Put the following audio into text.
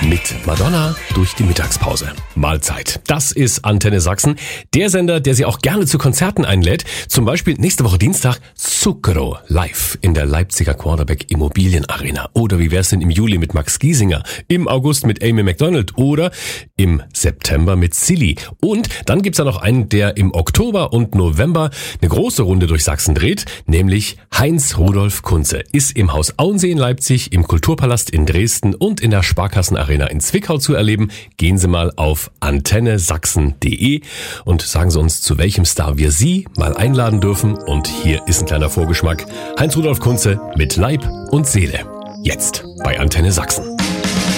mit Madonna durch die Mittagspause. Mahlzeit. Das ist Antenne Sachsen, der Sender, der Sie auch gerne zu Konzerten einlädt. Zum Beispiel nächste Woche Dienstag Zucchero live in der Leipziger Quarterback Immobilienarena. Oder wie wär's denn im Juli mit Max Giesinger, im August mit Amy McDonald oder im September mit Silly. Und dann gibt's da noch einen, der im Oktober und November eine große Runde durch Sachsen dreht, nämlich Heinz Rudolf Kunze. Ist im Haus Auensee in Leipzig, im Kulturpalast in Dresden und in der Sparkassenarena in Zwickau zu erleben. Gehen Sie mal auf antennesachsen.de und sagen Sie uns, zu welchem Star wir Sie mal einladen dürfen. Und hier ist ein kleiner Vorgeschmack. Heinz Rudolf Kunze mit Leib und Seele. Jetzt bei Antenne Sachsen.